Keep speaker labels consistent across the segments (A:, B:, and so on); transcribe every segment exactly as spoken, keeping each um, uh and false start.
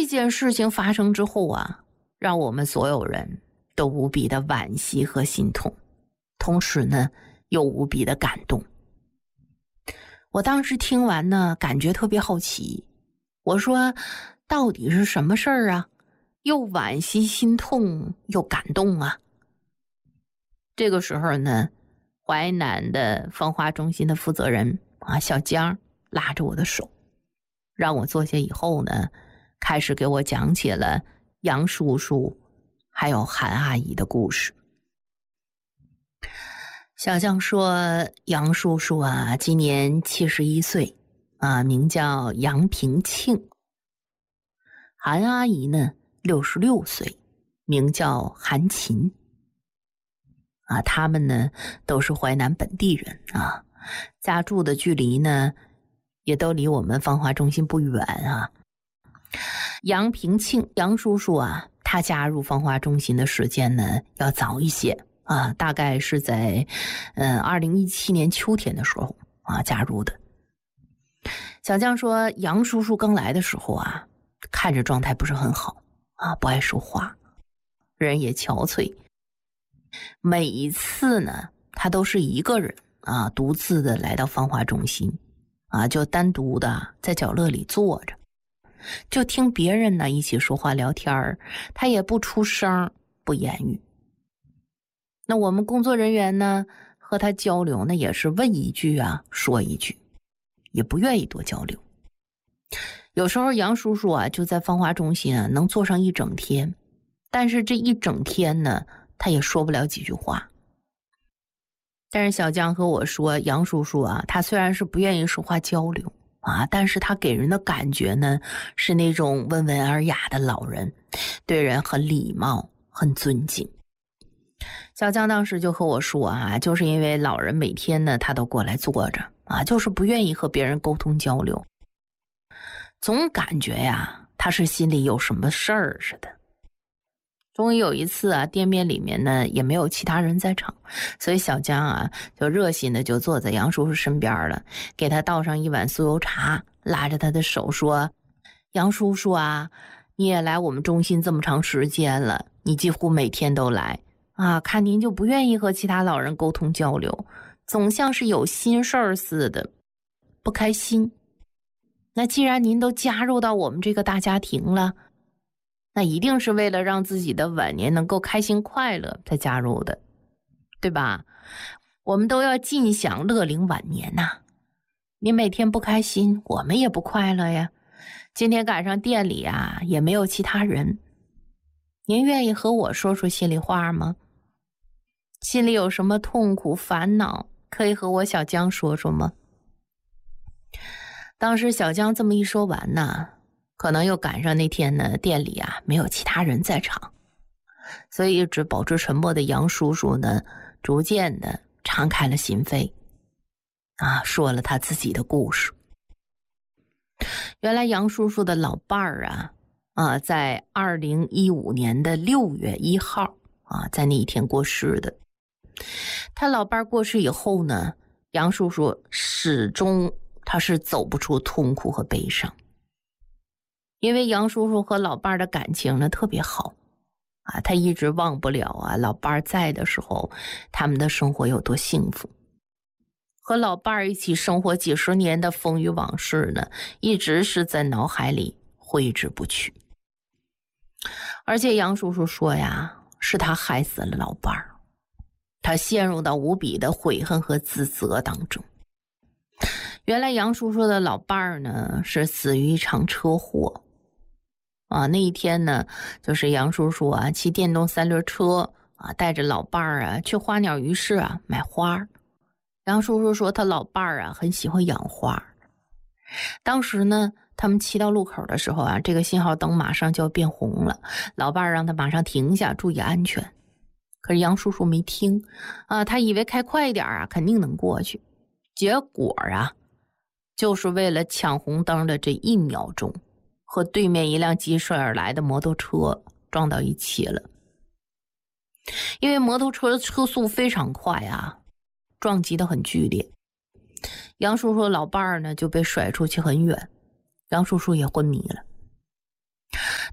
A: 件事情发生之后啊，让我们所有人都无比的惋惜和心痛，同时呢又无比的感动。我当时听完呢，感觉特别好奇，我说到底是什么事儿啊？又惋惜心痛又感动啊。这个时候呢，淮南的风华中心的负责人啊，小江拉着我的手，让我坐下以后呢，开始给我讲起了杨叔叔还有韩阿姨的故事。小江说，杨叔叔啊，今年七十一岁啊，名叫杨平庆。韩阿姨呢，六十六岁，名叫韩琴。啊，他们呢都是淮南本地人啊，家住的距离呢也都离我们芳华中心不远啊。杨平庆，杨叔叔啊，他加入芳华中心的时间呢要早一些啊，大概是在呃二零一七年秋天的时候啊加入的。小江说，杨叔叔刚来的时候啊，看着状态不是很好啊，不爱说话，人也憔悴。每一次呢，他都是一个人啊，独自的来到芳华中心啊，就单独的在角落里坐着，就听别人呢一起说话聊天，他也不出声不言语。那我们工作人员呢和他交流呢，也是问一句啊说一句，也不愿意多交流。有时候杨叔叔啊就在芳华中心啊能坐上一整天，但是这一整天呢他也说不了几句话。但是小江和我说，杨叔叔啊，他虽然是不愿意说话交流啊，但是他给人的感觉呢，是那种温文尔雅的老人，对人很礼貌，很尊敬。小江当时就和我说啊，就是因为老人每天呢，他都过来坐着啊，就是不愿意和别人沟通交流，总感觉呀，他是心里有什么事儿似的。终于有一次啊，店面里面呢也没有其他人在场，所以小江啊就热心的就坐在杨叔叔身边了，给他倒上一碗酥油茶，拉着他的手说，杨叔叔啊，你也来我们中心这么长时间了，你几乎每天都来啊，看您就不愿意和其他老人沟通交流，总像是有心事儿似的，不开心。那既然您都加入到我们这个大家庭了，那一定是为了让自己的晚年能够开心快乐才加入的，对吧？我们都要尽享乐龄晚年呐、啊。你每天不开心，我们也不快乐呀。今天赶上店里啊也没有其他人，您愿意和我说说心里话吗？心里有什么痛苦烦恼，可以和我小江说说吗？当时小江这么一说完呢，可能又赶上那天呢店里啊没有其他人在场，所以一直保持沉默的杨叔叔呢逐渐的敞开了心扉啊，说了他自己的故事。原来杨叔叔的老伴儿啊啊在二零一五年的六月一号啊在那一天过世的。他老伴儿过世以后呢，杨叔叔始终他是走不出痛苦和悲伤。因为杨叔叔和老伴儿的感情呢特别好啊，他一直忘不了啊老伴儿在的时候他们的生活有多幸福，和老伴儿一起生活几十年的风雨往事呢一直是在脑海里挥之不去。而且杨叔叔说呀，是他害死了老伴儿，他陷入到无比的悔恨和自责当中。原来杨叔叔的老伴儿呢是死于一场车祸啊，那一天呢，就是杨叔叔啊骑电动三轮车啊，带着老伴儿啊去花鸟鱼市啊买花。杨叔叔说他老伴儿啊很喜欢养花。当时呢，他们骑到路口的时候啊，这个信号灯马上就要变红了，老伴儿让他马上停下，注意安全。可是杨叔叔没听啊，他以为开快一点啊，肯定能过去。结果啊，就是为了抢红灯的这一秒钟，和对面一辆疾驶而来的摩托车撞到一起了。因为摩托车的车速非常快啊，撞击得很剧烈。杨叔叔老伴儿呢就被甩出去很远，杨叔叔也昏迷了。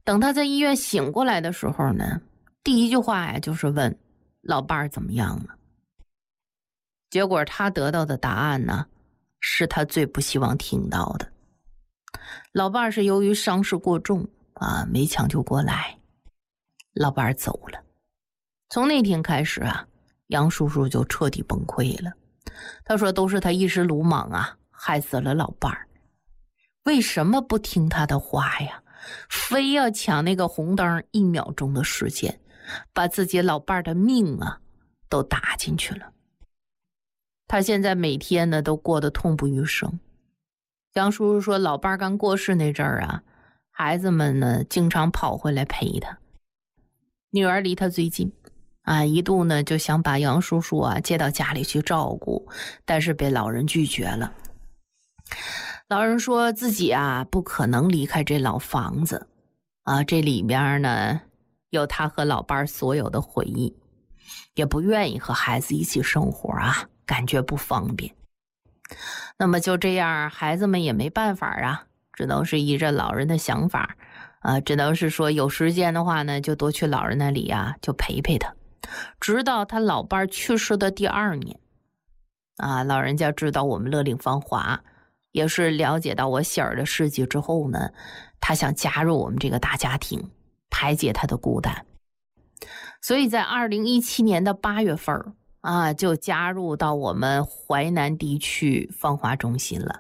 A: 等他在医院醒过来的时候呢，第一句话呀就是问老伴儿怎么样了。结果他得到的答案呢，是他最不希望听到的。老伴儿是由于伤势过重啊，没抢救过来，老伴儿走了。从那天开始啊，杨叔叔就彻底崩溃了。他说都是他一时鲁莽啊，害死了老伴儿。为什么不听他的话呀？非要抢那个红灯一秒钟的时间，把自己老伴儿的命啊都打进去了。他现在每天呢都过得痛不欲生。杨叔叔说老伴儿刚过世那阵儿啊，孩子们呢经常跑回来陪他。女儿离他最近啊，一度呢就想把杨叔叔啊接到家里去照顾，但是被老人拒绝了。老人说自己啊不可能离开这老房子啊，这里面呢有他和老伴儿所有的回忆，也不愿意和孩子一起生活啊，感觉不方便。那么就这样，孩子们也没办法啊，只能是依着老人的想法啊，只能是说有时间的话呢，就多去老人那里啊，就陪陪他。直到他老伴儿去世的第二年啊，老人家知道我们乐龄芳华，也是了解到我喜儿的事迹之后呢，他想加入我们这个大家庭，排解他的孤单。所以在二零一七年的八月份啊，就加入到我们淮南地区芳华中心了。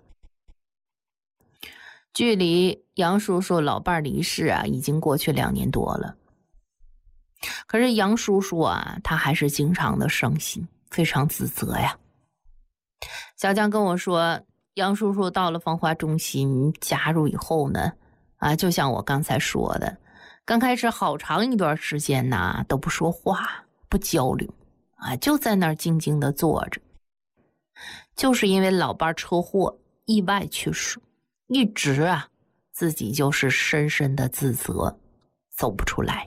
A: 距离杨叔叔老伴儿离世啊，已经过去两年多了。可是杨叔叔啊，他还是经常的伤心，非常自责呀。小江跟我说，杨叔叔到了芳华中心加入以后呢，啊，就像我刚才说的，刚开始好长一段时间呢都不说话，不交流啊，就在那儿静静的坐着。就是因为老伴车祸意外去世，一直啊自己就是深深的自责，走不出来。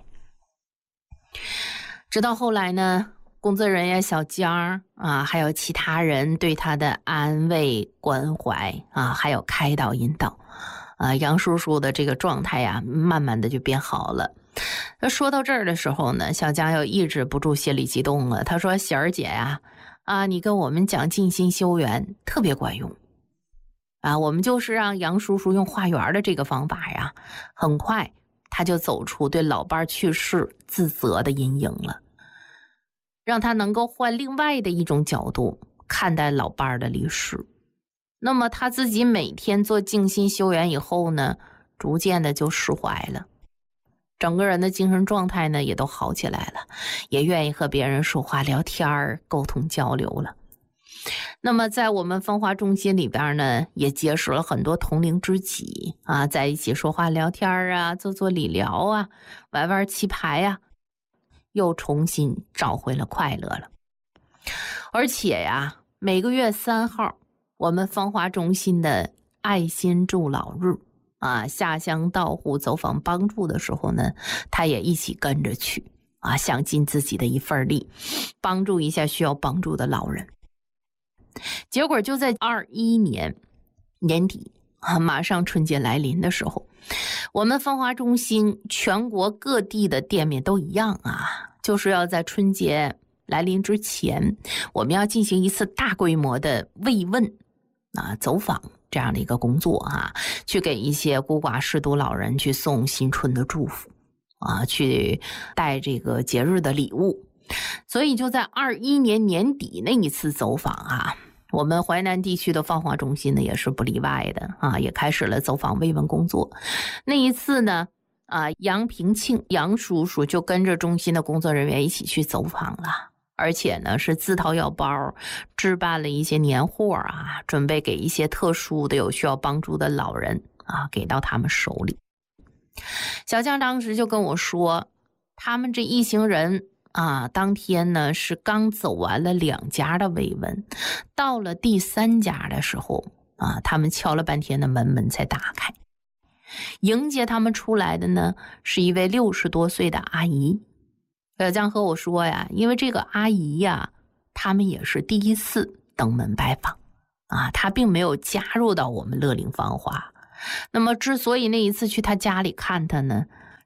A: 直到后来呢，工作人员小江啊，还有其他人对他的安慰关怀啊，还有开导引导啊，杨叔叔的这个状态呀、啊，慢慢的就变好了。那说到这儿的时候呢，小江又抑制不住心里激动了。他说：“喜儿姐呀、啊，啊，你跟我们讲静心修缘特别管用啊，我们就是让杨叔叔用化缘的这个方法呀，很快他就走出对老伴去世自责的阴影了，让他能够换另外的一种角度看待老伴的离世。那么他自己每天做静心修缘以后呢，逐渐的就释怀了，整个人的精神状态呢也都好起来了，也愿意和别人说话聊天沟通交流了。那么在我们芳华中心里边呢，也结识了很多同龄知己啊，在一起说话聊天啊，做做理疗啊，玩玩棋牌啊，又重新找回了快乐了。而且呀，每个月三号我们芳华中心的爱心助老日啊，下乡到户走访帮助的时候呢，他也一起跟着去啊，想尽自己的一份力，帮助一下需要帮助的老人。结果就在二一年年底啊，马上春节来临的时候，我们芳华中心全国各地的店面都一样啊，就是要在春节来临之前，我们要进行一次大规模的慰问啊、走访这样的一个工作啊，去给一些孤寡失独老人去送新春的祝福啊，去带这个节日的礼物。所以就在二一年年底那一次走访啊，我们淮南地区的芳华中心呢也是不例外的啊，也开始了走访慰问工作。那一次呢啊，杨平庆杨叔叔就跟着中心的工作人员一起去走访了，而且呢是自掏腰包置办了一些年货啊，准备给一些特殊的有需要帮助的老人啊，给到他们手里。小江当时就跟我说，他们这一行人啊，当天呢是刚走完了两家的慰问，到了第三家的时候啊，他们敲了半天的门，门才打开。迎接他们出来的呢是一位六十多岁的阿姨。小江和我说呀，因为这个阿姨呀，他们也是第一次登门拜访啊，她并没有加入到我们乐龄芳华。那么之所以那一次去她家里看她呢，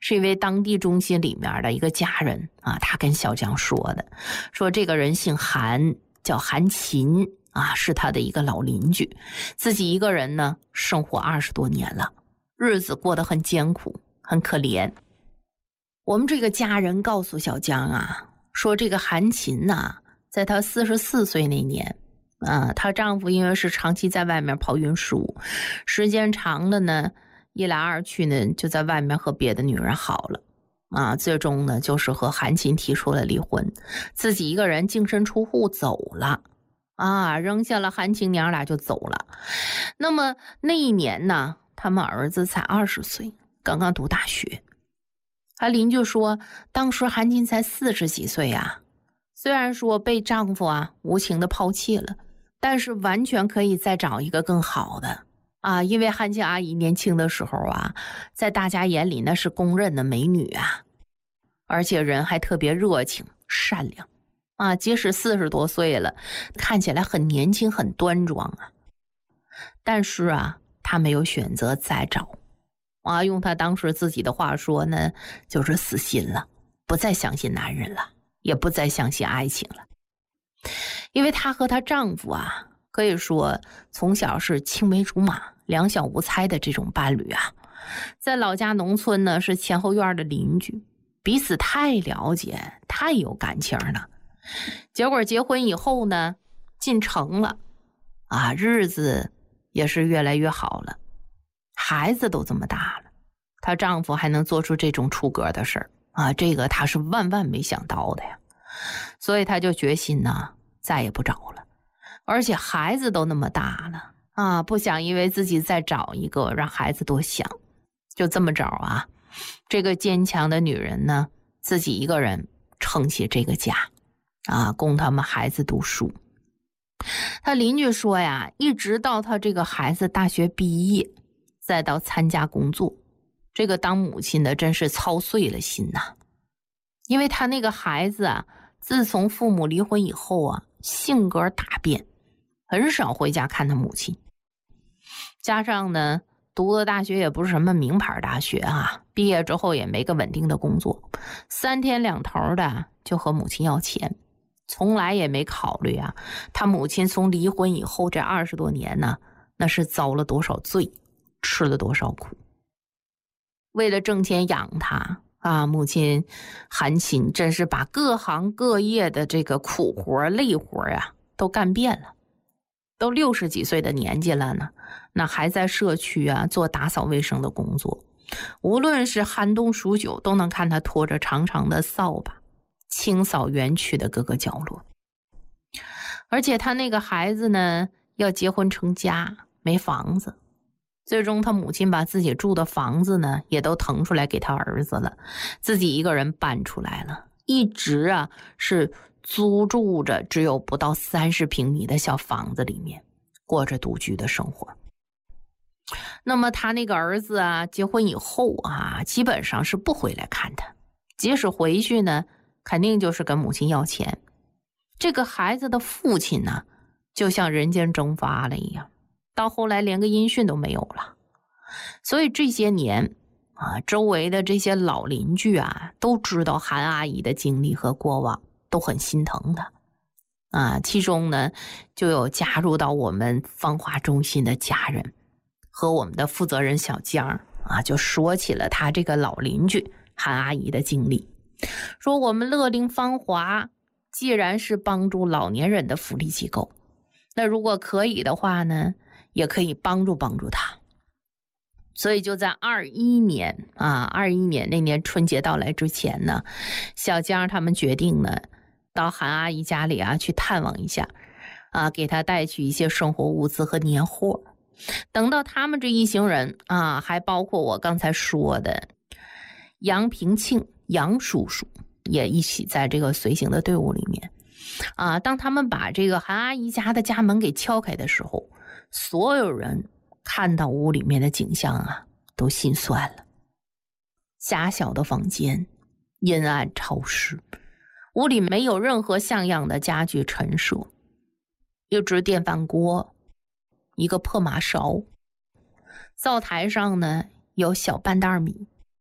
A: 是一位当地中心里面的一个家人啊，他跟小江说的，说这个人姓韩，叫韩琴啊，是他的一个老邻居，自己一个人呢生活二十多年了，日子过得很艰苦，很可怜。我们这个家人告诉小江啊，说这个韩琴呐，在她四十四岁那年啊，她丈夫因为是长期在外面跑运输，时间长了呢，一来二去呢，就在外面和别的女人好了啊，最终呢，就是和韩琴提出了离婚，自己一个人净身出户走了啊，扔下了韩琴娘俩就走了。那么那一年呢，他们儿子才二十岁，刚刚读大学。他邻居说，当时韩琴才四十几岁啊，虽然说被丈夫啊无情的抛弃了，但是完全可以再找一个更好的啊，因为韩琴阿姨年轻的时候啊，在大家眼里那是公认的美女啊，而且人还特别热情善良啊，即使四十多岁了，看起来很年轻很端庄啊。但是啊，她没有选择再找啊，用她当时自己的话说呢，就是死心了，不再相信男人了，也不再相信爱情了。因为她和她丈夫啊，可以说从小是青梅竹马两小无猜的这种伴侣啊，在老家农村呢是前后院的邻居，彼此太了解，太有感情了。结果结婚以后呢，进城了啊，日子也是越来越好了，孩子都这么大了，她丈夫还能做出这种出格的事儿啊，这个她是万万没想到的呀。所以她就决心呢，再也不找了，而且孩子都那么大了啊，不想因为自己再找一个让孩子多想。就这么着啊，这个坚强的女人呢，自己一个人撑起这个家啊，供他们孩子读书。他邻居说呀，一直到他这个孩子大学毕业，再到参加工作，这个当母亲的真是操碎了心呐。因为他那个孩子啊，自从父母离婚以后啊，性格大变，很少回家看他母亲。加上呢，读的大学也不是什么名牌大学啊，毕业之后也没个稳定的工作，三天两头的就和母亲要钱，从来也没考虑啊，他母亲从离婚以后这二十多年呢，那是遭了多少罪，吃了多少苦。为了挣钱养他啊，母亲韩琴真是把各行各业的这个苦活累活啊都干遍了。都六十几岁的年纪了呢，那还在社区啊做打扫卫生的工作，无论是寒冬数九，都能看他拖着长长的扫把清扫园区的各个角落。而且他那个孩子呢，要结婚成家，没房子，最终他母亲把自己住的房子呢也都腾出来给他儿子了，自己一个人搬出来了，一直啊是租住着只有不到三十平米的小房子里面，过着独居的生活。那么他那个儿子啊，结婚以后啊，基本上是不回来看他，即使回去呢，肯定就是跟母亲要钱。这个孩子的父亲呢，就像人间蒸发了一样，到后来连个音讯都没有了。所以这些年啊，周围的这些老邻居啊，都知道韩阿姨的经历和过往，都很心疼她啊。其中呢，就有加入到我们芳华中心的家人和我们的负责人小江啊，就说起了他这个老邻居韩阿姨的经历，说我们乐龄芳华既然是帮助老年人的福利机构，那如果可以的话呢，也可以帮助帮助他。所以就在二一年啊，二一年那年春节到来之前呢，小江他们决定呢，到韩阿姨家里啊去探望一下啊，给她带去一些生活物资和年货。等到他们这一行人啊，还包括我刚才说的杨平庆杨叔叔也一起在这个随行的队伍里面啊。当他们把这个韩阿姨家的家门给敲开的时候，所有人看到屋里面的景象啊，都心酸了。狭小的房间，阴暗潮湿，屋里没有任何像样的家具陈设，一只电饭锅，一个破马勺，灶台上呢有小半袋米，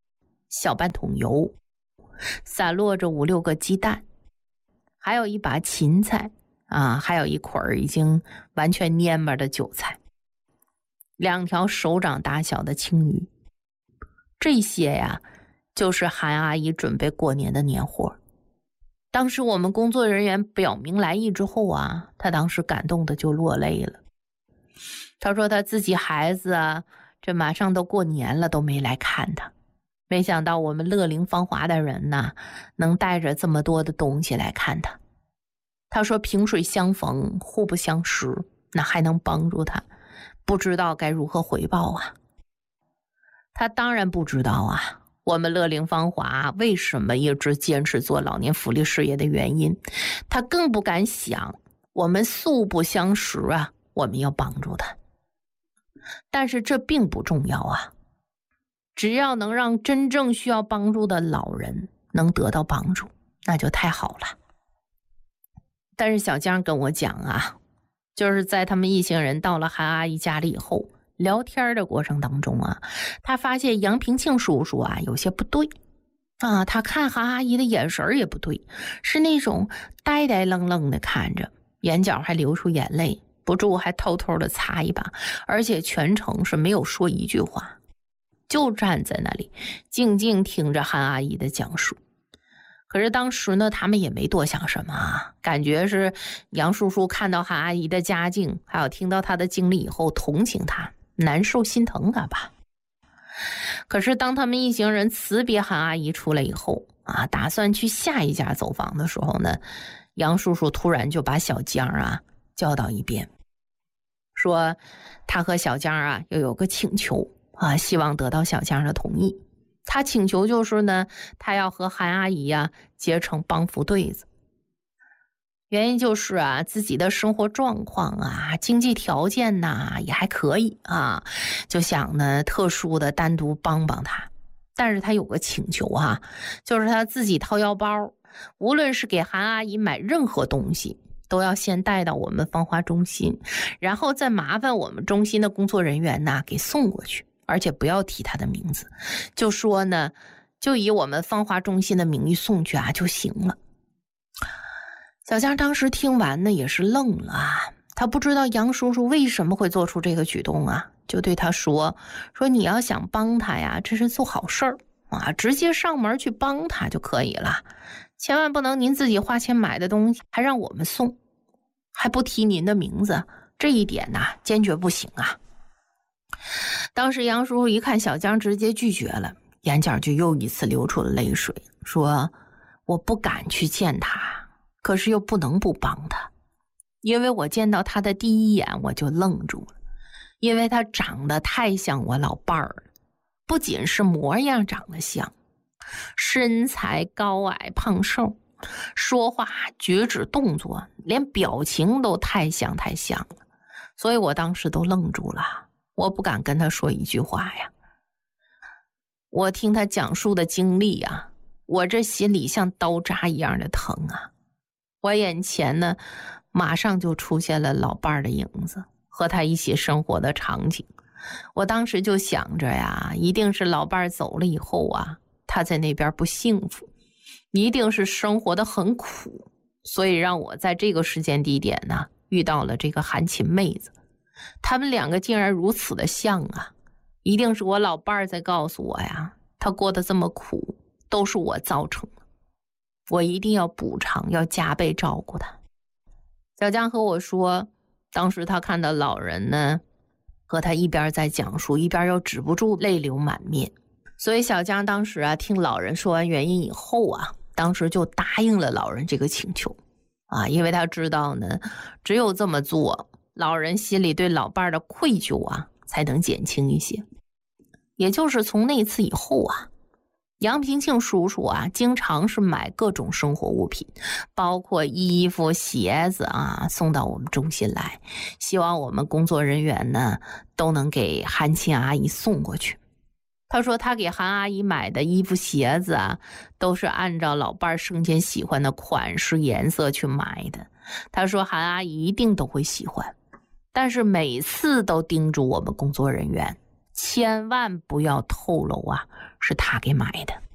A: 小半桶油，散落着五六个鸡蛋，还有一把芹菜啊，还有一捆已经完全蔫巴的韭菜，两条手掌大小的青鱼。这些呀，就是韩阿姨准备过年的年货。当时我们工作人员表明来意之后啊，她当时感动的就落泪了。她说她自己孩子啊，这马上都过年了都没来看她，没想到我们乐龄芳华的人呐，能带着这么多的东西来看她。她说萍水相逢，互不相识，那还能帮助她，不知道该如何回报啊。她当然不知道啊，我们乐龄芳华为什么一直坚持做老年福利事业的原因，她更不敢想我们素不相识啊，我们要帮助她。但是这并不重要啊，只要能让真正需要帮助的老人能得到帮助，那就太好了。但是小江跟我讲啊，就是在他们一行人到了韩阿姨家里以后，聊天的过程当中啊，他发现杨平庆叔叔啊有些不对啊，他看韩阿姨的眼神也不对，是那种呆呆愣愣的看着，眼角还流出眼泪，不住还偷偷的擦一把，而且全程是没有说一句话，就站在那里静静听着韩阿姨的讲述。可是当时呢，他们也没多想什么啊，感觉是杨叔叔看到韩阿姨的家境，还有听到她的经历以后同情她，难受心疼她吧。可是当他们一行人辞别韩阿姨出来以后啊，打算去下一家走访的时候呢，杨叔叔突然就把小江啊叫到一边，说他和小江啊又有个请求啊，希望得到小江的同意。他请求就是呢，他要和韩阿姨啊结成帮扶对子。原因就是啊，自己的生活状况啊，经济条件呐、啊、也还可以啊，就想呢特殊的单独帮帮他。但是他有个请求啊，就是他自己掏腰包，无论是给韩阿姨买任何东西，都要先带到我们芳华中心，然后再麻烦我们中心的工作人员呐给送过去。而且不要提他的名字，就说呢，就以我们芳华中心的名义送去啊就行了。小江当时听完呢也是愣了啊，他不知道杨叔叔为什么会做出这个举动啊，就对他说说你要想帮他呀，这是做好事儿啊，直接上门去帮他就可以了，千万不能您自己花钱买的东西还让我们送，还不提您的名字，这一点呢坚决不行啊。当时杨叔叔一看小江直接拒绝了，眼角就又一次流出了泪水，说我不敢去见他，可是又不能不帮他，因为我见到他的第一眼我就愣住了，因为他长得太像我老伴儿了，不仅是模样长得像，身材高矮胖瘦，说话举止动作连表情都太像太像了，所以我当时都愣住了，我不敢跟他说一句话呀。我听他讲述的经历啊，我这心里像刀扎一样的疼啊。我眼前呢，马上就出现了老伴儿的影子和他一起生活的场景。我当时就想着呀，一定是老伴儿走了以后啊，他在那边不幸福，一定是生活的很苦，所以让我在这个时间地点呢，遇到了这个韩琴妹子。他们两个竟然如此的像啊，一定是我老伴儿在告诉我呀，他过得这么苦都是我造成的，我一定要补偿，要加倍照顾他。小江和我说，当时他看到老人呢和他一边在讲述，一边又止不住泪流满面，所以小江当时啊听老人说完原因以后啊，当时就答应了老人这个请求啊，因为他知道呢，只有这么做，老人心里对老伴儿的愧疚啊才能减轻一些。也就是从那次以后啊，杨平庆叔叔啊经常是买各种生活物品，包括衣服鞋子啊送到我们中心来，希望我们工作人员呢都能给韩琴阿姨送过去。他说他给韩阿姨买的衣服鞋子啊都是按照老伴儿生前喜欢的款式颜色去买的，他说韩阿姨一定都会喜欢，但是每次都叮嘱我们工作人员千万不要透露啊是他给买的。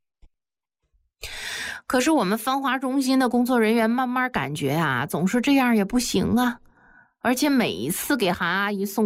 A: 可是我们芳华中心的工作人员慢慢感觉啊，总是这样也不行啊，而且每一次给韩阿姨送